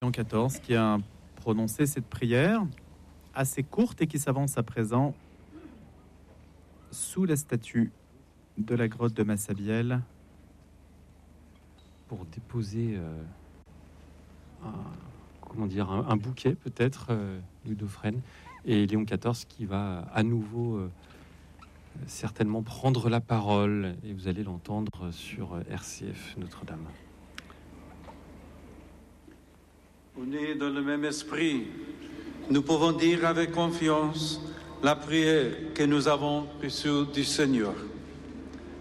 Léon XIV qui a prononcé cette prière assez courte et qui s'avance à présent sous la statue de la grotte de Massabielle pour déposer un bouquet peut-être, Louis Dauphren, et Léon XIV qui va à nouveau certainement prendre la parole, et vous allez l'entendre sur RCF Notre-Dame. Unis dans le même esprit, nous pouvons dire avec confiance la prière que nous avons reçue du Seigneur.